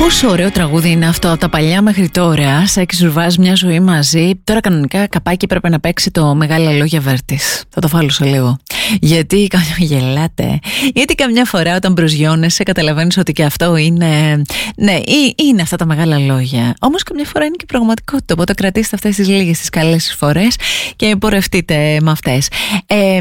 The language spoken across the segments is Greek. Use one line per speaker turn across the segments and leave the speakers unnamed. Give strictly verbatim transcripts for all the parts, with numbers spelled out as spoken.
Πόσο ωραίο τραγούδι είναι αυτό, από τα παλιά μέχρι τώρα. Σάκη Ζουρβάς, μια ζωή μαζί. Τώρα κανονικά καπάκι πρέπει να παίξει το Μεγάλα Λόγια Βέρτης. Θα το βάλω σε λίγο. Γιατί καμιά γελάτε. Γιατί καμιά φορά όταν προσγειώνεσαι καταλαβαίνεις ότι και αυτό είναι. Ναι, είναι αυτά τα μεγάλα λόγια. Όμως καμιά φορά είναι και πραγματικότητα. Οπότε κρατήστε αυτές τις λίγες τις καλές φορές και πορευτείτε με αυτές. Ε,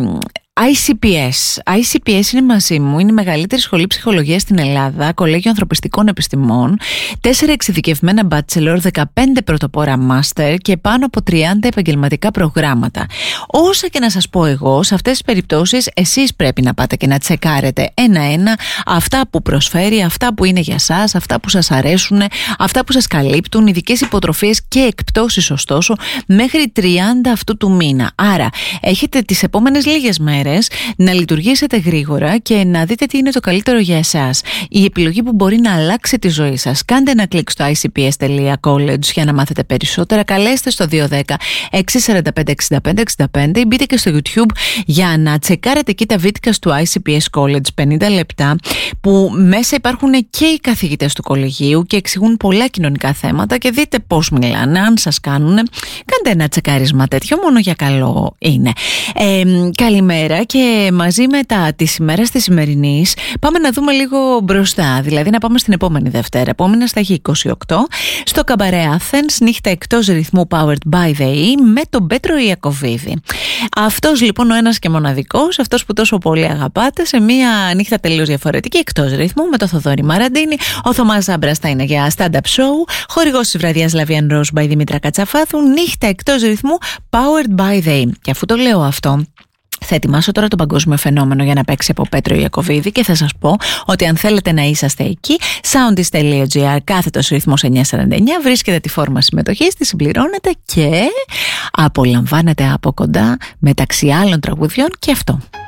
άι σι πι ες. άι σι πι ες είναι μαζί μου, είναι η μεγαλύτερη σχολή ψυχολογίας στην Ελλάδα, Κολέγιο Ανθρωπιστικών Επιστημών, τέσσερα εξειδικευμένα bachelor, δεκαπέντε πρωτοπόρα master και πάνω από τριάντα επαγγελματικά προγράμματα. Όσα και να σας πω εγώ, σε αυτές τις περιπτώσεις εσείς πρέπει να πάτε και να τσεκάρετε ένα-ένα αυτά που προσφέρει, αυτά που είναι για σας, αυτά που σας αρέσουν, αυτά που σας καλύπτουν, ειδικές υποτροφίες και εκπτώσεις ωστόσο, μέχρι τριάντα αυτού του μήνα. Άρα, έχετε τις επόμενες λίγες μέρες να λειτουργήσετε γρήγορα και να δείτε τι είναι το καλύτερο για εσάς. Η επιλογή που μπορεί να αλλάξει τη ζωή σας. Κάντε ένα κλικ στο άι σι πι ες τελεία college για να μάθετε περισσότερα. Καλέστε στο δύο ένα μηδέν έξι τέσσερα πέντε έξι πέντε έξι πέντε ή μπείτε και στο YouTube για να τσεκάρετε εκεί τα βίντεο του άι σι πι ες College πενήντα λεπτά, που μέσα υπάρχουν και οι καθηγητές του κολεγίου και εξηγούν πολλά κοινωνικά θέματα και δείτε πώς μιλάνε. Αν σας κάνουν, κάντε ένα τσεκάρισμα τέτοιο, μόνο για καλό είναι. Ε, καλημέρα. Και μαζί με τα της ημέρας της σημερινής πάμε να δούμε λίγο μπροστά, δηλαδή να πάμε στην επόμενη Δευτέρα. Επόμενα θα έχει είκοσι οκτώ στο Καμπαρέ Athens, νύχτα εκτός ρυθμού Powered by the E με τον Πέτρο Ιακωβίδη. Αυτός λοιπόν ο ένας και μοναδικός, αυτός που τόσο πολύ αγαπάτε, σε μια νύχτα τελείως διαφορετική εκτός ρυθμού με το Θοδωρή Μαραντίνη. Ο Θωμάς Ζάμπρας θα είναι για stand-up show, χορηγός της βραδιάς Λαβιάν Ροζ by Δημήτρα Κατσαφάθου, νύχτα εκτός ρυθμού Powered by the E. Και αφού το λέω αυτό, θα ετοιμάσω τώρα το παγκόσμιο φαινόμενο για να παίξει από Πέτρο Ιακωβίδη και θα σας πω ότι αν θέλετε να είσαστε εκεί, soundist τελεία gr κάθετος ρυθμός εννιακόσια σαράντα εννιά, βρίσκετε τη φόρμα συμμετοχής, τη συμπληρώνετε και απολαμβάνετε από κοντά μεταξύ άλλων τραγουδιών και αυτό.